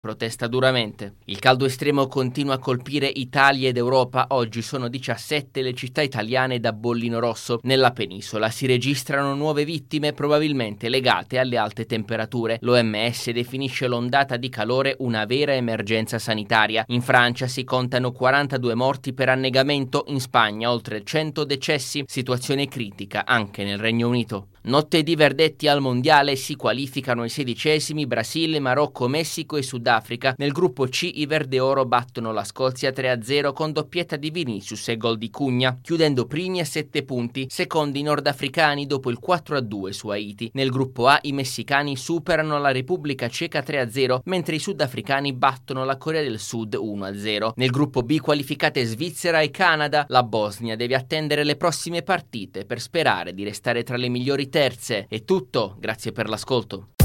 protesta duramente. Il caldo estremo continua a colpire Italia ed Europa. Oggi sono 17 le città italiane da bollino rosso. Nella penisola si registrano nuove vittime probabilmente legate alle alte temperature. L'OMS definisce l'ondata di calore una vera emergenza sanitaria. In Francia si contano 42 morti per annegamento, in Spagna oltre 100 decessi, situazione critica anche nel Regno Unito. Notte di verdetti al mondiale, si qualificano i 16esimi Brasile, Marocco, Messico e Sudafrica. Nel gruppo C i Verdeoro battono la Scozia 3-0 con doppietta di Vinicius e gol di Cugna, chiudendo primi a 7 punti, secondi i nordafricani dopo il 4-2 su Haiti. Nel gruppo A i messicani superano la Repubblica Ceca 3-0, mentre i sudafricani battono la Corea del Sud 1-0. Nel gruppo B qualificate Svizzera e Canada. La Bosnia deve attendere le prossime partite per sperare di restare tra le migliori terze. È tutto, grazie per l'ascolto.